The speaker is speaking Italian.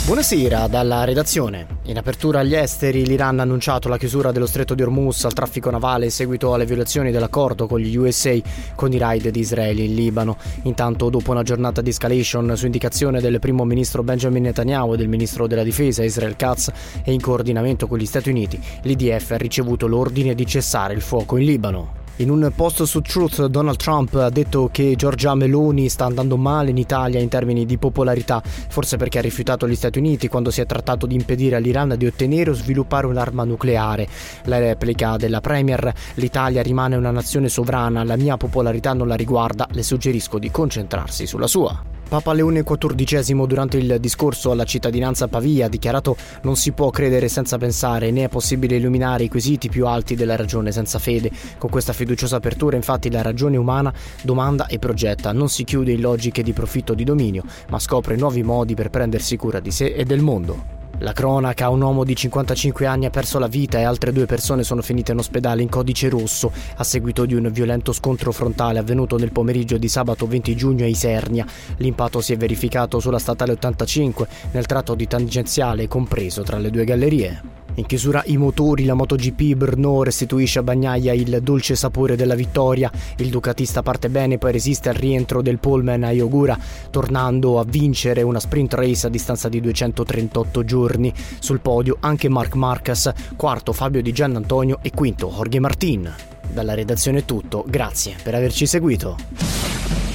Buonasera dalla redazione. In apertura agli esteri, l'Iran ha annunciato la chiusura dello stretto di Hormuz al traffico navale in seguito alle violazioni dell'accordo con gli USA con i raid di Israele in Libano. Intanto, dopo una giornata di escalation su indicazione del primo ministro Benjamin Netanyahu e del ministro della difesa Israel Katz e in coordinamento con gli Stati Uniti, l'IDF ha ricevuto l'ordine di cessare il fuoco in Libano. In un post su Truth, Donald Trump ha detto che Giorgia Meloni sta andando male in Italia in termini di popolarità, forse perché ha rifiutato gli Stati Uniti quando si è trattato di impedire all'Iran di ottenere o sviluppare un'arma nucleare. La replica della Premier: l'Italia rimane una nazione sovrana, la mia popolarità non la riguarda, le suggerisco di concentrarsi sulla sua. Papa Leone XIV, durante il discorso alla cittadinanza a Pavia, ha dichiarato: non si può credere senza pensare, né è possibile illuminare i quesiti più alti della ragione senza fede. Con questa fiduciosa apertura, infatti, la ragione umana domanda e progetta, non si chiude in logiche di profitto o di dominio, ma scopre nuovi modi per prendersi cura di sé e del mondo. La cronaca: un uomo di 55 anni ha perso la vita e altre 2 persone sono finite in ospedale in codice rosso a seguito di un violento scontro frontale avvenuto nel pomeriggio di sabato 20 giugno a Isernia. L'impatto si è verificato sulla statale 85 nel tratto di tangenziale compreso tra le 2 gallerie. In chiusura i motori, la MotoGP Brno restituisce a Bagnaia il dolce sapore della vittoria. Il ducatista parte bene, poi resiste al rientro del poleman a Ogura, tornando a vincere una sprint race a distanza di 238 giorni. Sul podio anche Marc Marquez, quarto Fabio Di Giannantonio e quinto Jorge Martin. Dalla redazione è tutto, grazie per averci seguito.